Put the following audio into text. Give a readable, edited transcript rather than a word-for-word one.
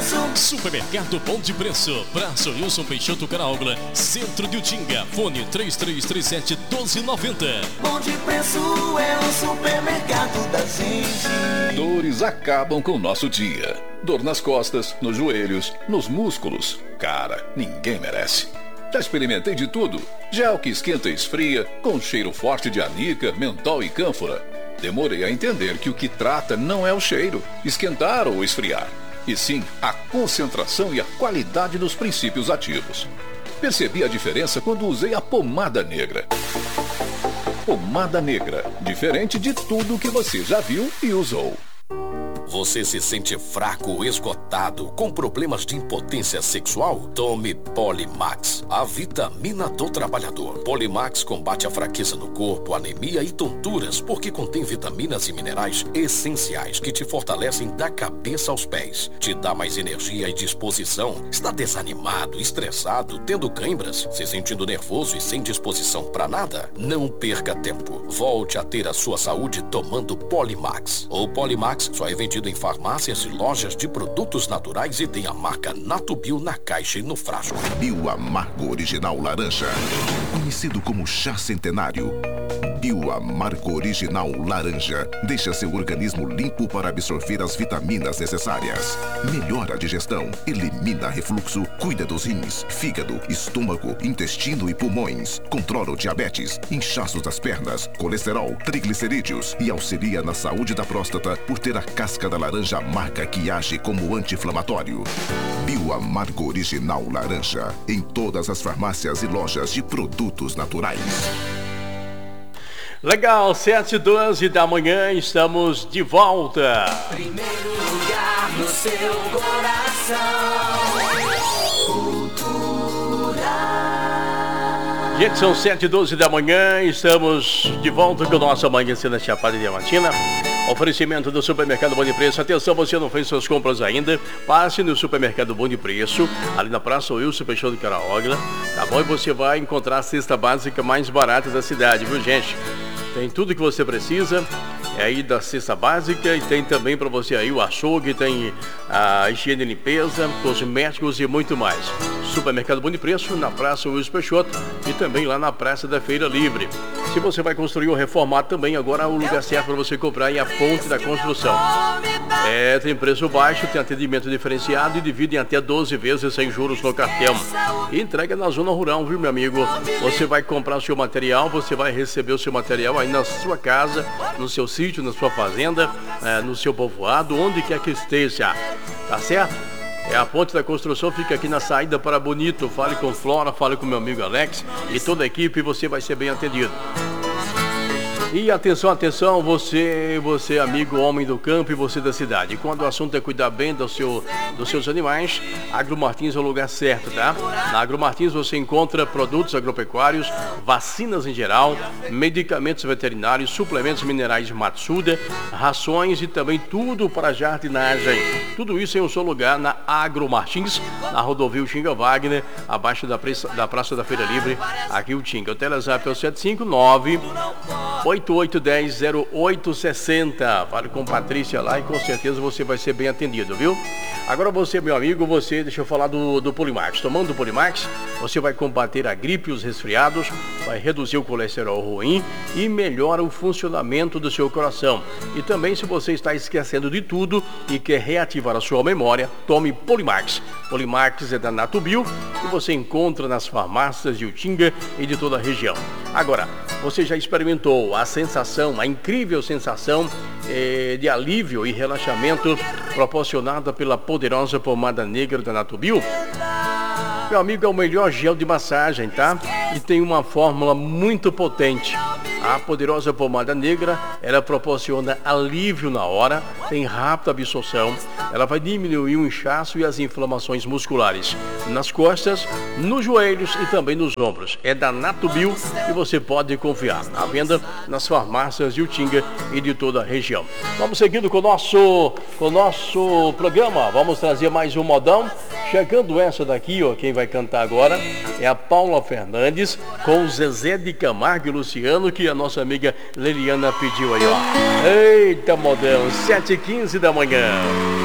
Supermercado Bom de Preço, Praça Wilson Peixoto Caraogla, Centro de Utinga, fone 3337-1290. Bom de Preço é o supermercado da gente. Dores acabam com o nosso dia. Dor nas costas, nos joelhos, nos músculos. Cara, ninguém merece. Já experimentei de tudo. Gel que esquenta e esfria, com cheiro forte de anica, mentol e cânfora. Demorei a entender que o que trata não é o cheiro, esquentar ou esfriar, e sim a concentração e a qualidade dos princípios ativos. Percebi a diferença quando usei a pomada negra. Pomada negra, diferente de tudo que você já viu e usou. Você se sente fraco, esgotado, com problemas de impotência sexual? Tome Polimax, a vitamina do trabalhador. Polimax combate a fraqueza no corpo, anemia e tonturas, porque contém vitaminas e minerais essenciais que te fortalecem da cabeça aos pés. Te dá mais energia e disposição. Está desanimado, estressado, tendo cãibras, se sentindo nervoso e sem disposição para nada? Não perca tempo. Volte a ter a sua saúde tomando Polimax. O Polimax só é vendido em farmácias e lojas de produtos naturais e tem a marca Natubio na caixa e no frasco. Bio Amargo Original Laranja, conhecido como chá centenário. Bio Amargo Original Laranja deixa seu organismo limpo para absorver as vitaminas necessárias. Melhora a digestão, elimina refluxo, cuida dos rins, fígado, estômago, intestino e pulmões. Controla o diabetes, inchaços das pernas, colesterol, triglicerídeos e auxilia na saúde da próstata por ter a casca da laranja amarga que age como anti-inflamatório. Bio Amargo Original Laranja, em todas as farmácias e lojas de produtos naturais. Legal, 7h12 da manhã, estamos de volta. Primeiro lugar no seu coração. Cultura. Gente, são 7h12 da manhã, estamos de volta com o nosso Amanhecendo Chapada Diamantina. Oferecimento do Supermercado Bom de Preço. Atenção, você não fez suas compras ainda? Passe no Supermercado Bom de Preço, ali na Praça Wilson Peixoto Caraogla, tá bom? E você vai encontrar a cesta básica mais barata da cidade, viu, gente? Tem tudo que você precisa, é aí da cesta básica, e tem também para você aí o açougue, tem a higiene e limpeza, cosméticos e muito mais. Supermercado Bom de Preço, na Praça Wilson Peixoto e também lá na Praça da Feira Livre. Se você vai construir ou reformar também, agora é o lugar certo para você comprar é a Ponte da Construção. Tem preço baixo, tem atendimento diferenciado e divide em até 12 vezes sem juros no cartão. E entrega na zona rural, viu, meu amigo? Você vai comprar o seu material, você vai receber o seu material aí na sua casa, no seu sítio, na sua fazenda, no seu povoado, onde quer que esteja. Tá certo? A Ponte da Construção fica aqui na saída para Bonito. Fale com Flora, fale com meu amigo Alex e toda a equipe, você vai ser bem atendido. E atenção, atenção, você amigo homem do campo e você da cidade. Quando o assunto é cuidar bem dos seus animais, Agromartins é o lugar certo, tá? Na Agromartins você encontra produtos agropecuários, vacinas em geral, medicamentos veterinários, suplementos minerais de Matsuda, rações e também tudo para jardinagem. Tudo isso em um só lugar na Agromartins, na rodovia Utinga Wagner, abaixo da Praça da Feira Livre, aqui o Utinga. O Telezap é o 759 8810-0860. Fale com Patrícia lá e com certeza você vai ser bem atendido, viu? Agora você, meu amigo, deixa eu falar do Polimax. Tomando o Polimax, você vai combater a gripe e os resfriados, vai reduzir o colesterol ruim e melhora o funcionamento do seu coração. E também, se você está esquecendo de tudo e quer reativar a sua memória, tome Polimax. Polimax é da Natubio e você encontra nas farmácias de Utinga e de toda a região. Agora, você já experimentou a incrível sensação de alívio e relaxamento proporcionada pela poderosa pomada negra da Natubio? Meu amigo, é o melhor gel de massagem, tá? E tem uma fórmula muito potente. A poderosa pomada negra, ela proporciona alívio na hora, tem rápida absorção, ela vai diminuir o inchaço e as inflamações musculares nas costas, nos joelhos e também nos ombros. É da Natubio e você pode confiar. À venda nas farmácias de Utinga e de toda a região. Vamos seguindo com o nosso programa. Vamos trazer mais um modão. Chegando essa daqui, ó, quem vai cantar agora é a Paula Fernandes com o Zezé de Camargo e Luciano, que a nossa amiga Leliana pediu aí, ó. Eita, modão, 7h15 da manhã.